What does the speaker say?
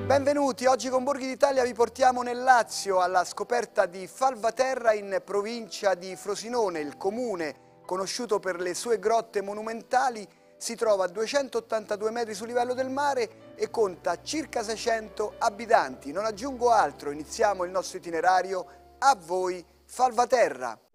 Benvenuti, oggi con Borghi d'Italia vi portiamo nel Lazio alla scoperta di Falvaterra in provincia di Frosinone. Il comune, conosciuto per le sue grotte monumentali, si trova a 282 metri sul livello del mare e conta circa 600 abitanti. Non aggiungo altro, iniziamo il nostro itinerario. A voi Falvaterra!